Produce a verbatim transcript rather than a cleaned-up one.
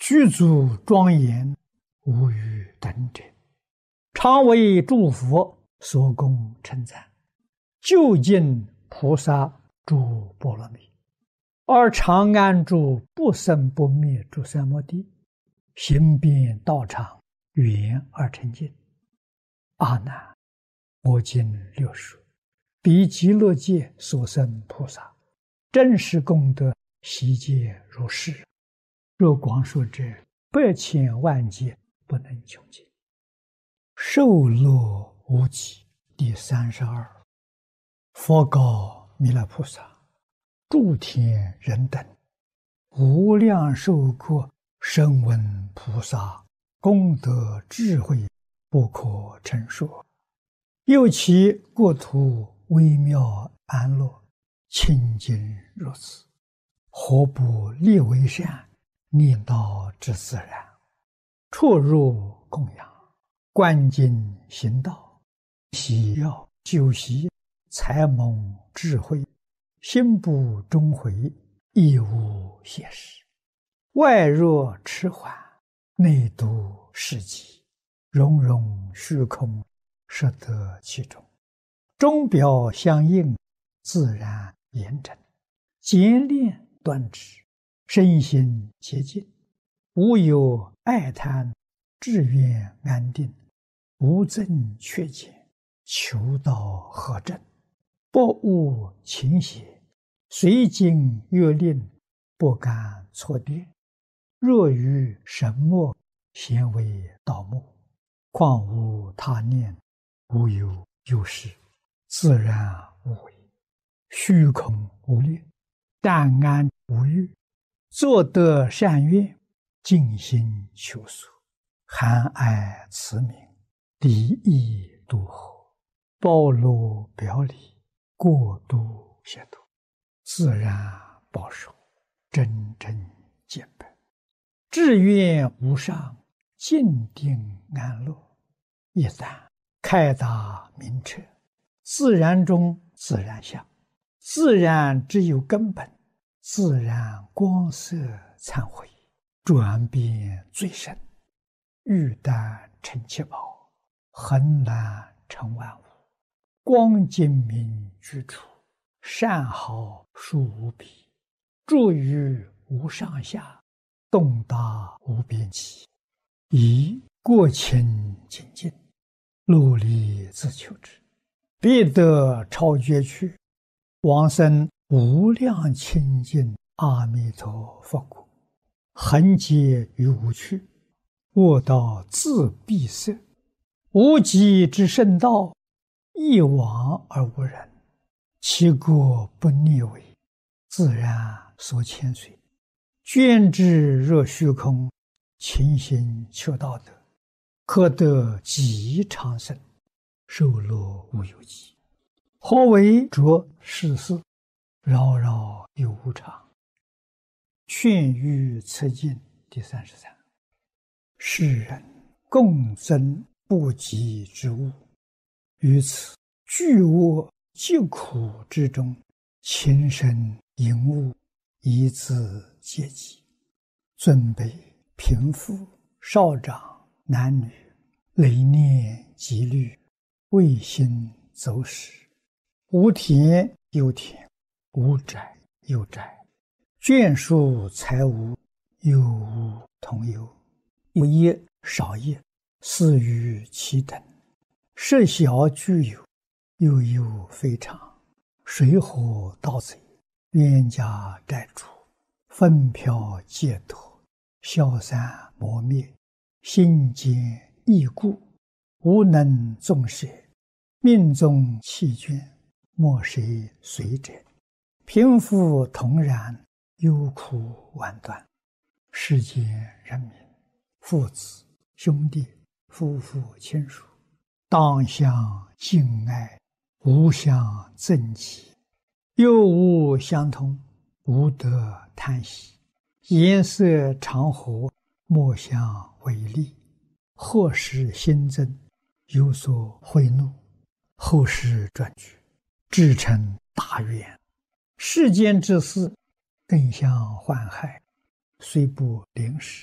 具足庄严，无与等者，常为诸佛所供称赞，究竟菩萨诸波罗蜜，而常安住不生不灭诸三摩地，行遍道场，圆而成净。阿难，我今略说，彼极乐界所生菩萨，真实功德悉皆如是。若光说者，百千万劫不能穷尽。受乐无极。第三十二，佛告弥勒菩萨：诸天人等，无量寿国声闻菩萨功德智慧不可称说，又其国土微妙安乐，清净如此，何不立为善，念道之自然，出入供养，观经行道，喜要修习，才蒙智慧，心不终回，亦无邪事。外若迟缓，内度世极，融融虚空，摄得其中，钟表相应，自然严整，简练端直，身心洁净，无有爱贪，志愿安定，无增缺减，求道合正，不误情邪，随经阅令，不敢错跌。若于神墨，咸为盗墓，况无他念，无有有事，自然无为，虚空无裂，淡安无欲，作得善愿，尽心求索，含爱慈悯，离意度合，包罗表里，过度协度，自然保守，真正见本，志愿无上，静定安乐。一旦开达明彻，自然中自然相，自然只有根本，自然光色忏悔，转变最深，欲但成七宝，恒难成万物，光精明居处，善好殊无比，住于无上下，动达无边际，以过清净尽，努力自求之，必得超绝去，往生无量清净阿弥陀佛国，恒劫于无趣，卧道自闭塞，无极之圣道，一往而无人，其国不逆违，自然所牵随，捐之若虚空，勤行求道德，可得极长生，寿乐无有极。何为着世事，扰扰有无常。劝喻此经第三十三。世人共增不及之物，于此巨恶疾苦之中，情深淫恶，以自阶级，尊卑贫富少长男女，累念积虑，未心走使，无田有田，无宅有宅，眷属财物，有无同有，有业少业，似于其等，设小具有，又有非常，水火盗贼，冤家债主，分飘戒脱，消散磨灭，心坚易故，无能纵舍，命中弃眷，莫谁随者，贫富同然，忧苦万端。世间人民，父子兄弟，夫妇亲属，当相敬爱，无相憎忌，又无相通，无得叹息，颜色常和，莫相违逆，或使新增，有所悔怒，后世转举，至成大愿。世间之事，更相患害，虽不临时，